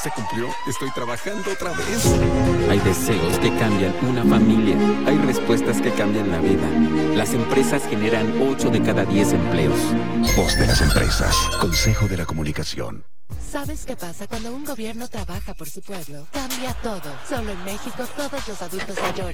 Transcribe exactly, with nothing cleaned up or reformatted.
se cumplió. Estoy trabajando otra vez. Hay deseos que cambian una familia. Hay respuestas que cambian la vida. Las empresas generan ocho de cada diez empleos. Voz de las empresas. Consejo de la Comunicación. ¿Sabes qué pasa cuando un gobierno trabaja por su pueblo? Cambia todo. Solo en México todos los adultos mayores